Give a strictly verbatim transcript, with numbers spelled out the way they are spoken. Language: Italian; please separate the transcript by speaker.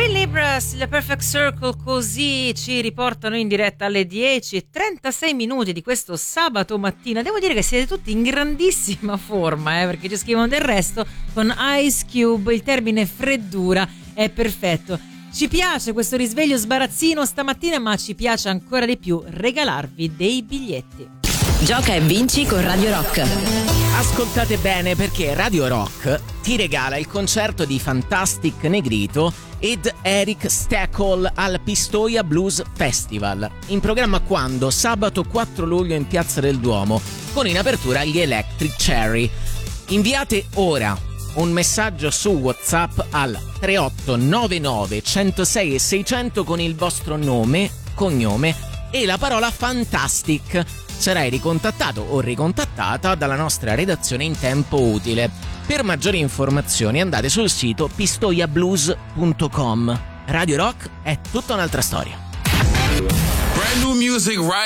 Speaker 1: Libras, la Perfect Circle, così ci riportano in diretta alle dieci e trentasei minuti di questo sabato mattina. Devo dire che siete tutti in grandissima forma, eh, perché ci scrivono del resto con Ice Cube, il termine freddura è perfetto. Ci piace questo risveglio sbarazzino stamattina, ma ci piace ancora di più regalarvi dei biglietti.
Speaker 2: Gioca e vinci con Radio Rock.
Speaker 3: Ascoltate bene, perché Radio Rock ti regala il concerto di Fantastic Negrito ed Eric Steckel al Pistoia Blues Festival, in programma quando? Sabato quattro luglio in Piazza del Duomo, con in apertura gli Electric Cherry. Inviate ora un messaggio su WhatsApp al tre otto nove nove uno zero sei e seicento con il vostro nome, cognome e la parola Fantastic. Sarai ricontattato o ricontattata dalla nostra redazione in tempo utile. Per maggiori informazioni andate sul sito pistoia blues punto com. Radio Rock è tutta un'altra storia.
Speaker 4: Brand new music right